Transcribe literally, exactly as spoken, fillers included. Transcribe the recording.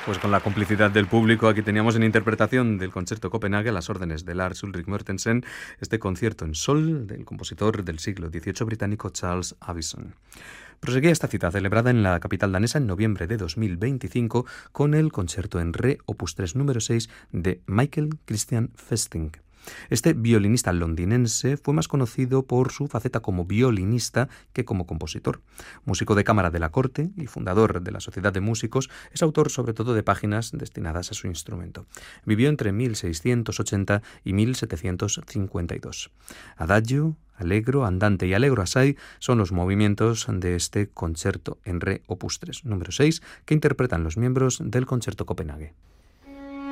Pues con la complicidad del público, aquí teníamos en interpretación del concierto Copenhague a las órdenes de Lars Ulrik Mortensen este concierto en sol del compositor del siglo dieciocho británico Charles Avison. Proseguía esta cita celebrada en la capital danesa en noviembre de dos mil veinticinco con el concierto en re opus tres número seis de Michael Christian Festing. Este violinista londinense fue más conocido por su faceta como violinista que como compositor. Músico de cámara de la corte y fundador de la Sociedad de Músicos, es autor sobre todo de páginas destinadas a su instrumento. Vivió entre mil seiscientos ochenta y mil setecientos cincuenta y dos. Adagio, Allegro, Andante y Allegro assai son los movimientos de este concierto en re opus tres número seis que interpretan los miembros del concierto Copenhague.